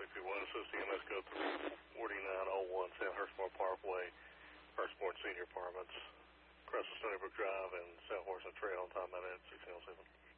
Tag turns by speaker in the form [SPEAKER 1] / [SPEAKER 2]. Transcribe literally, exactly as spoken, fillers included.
[SPEAKER 1] if you want to see us go through forty-nine oh one South Hurstmore Parkway, Hurstmore Senior Apartments, across the Stony Brook Drive and South Horseman Trail on time at sixteen oh seven.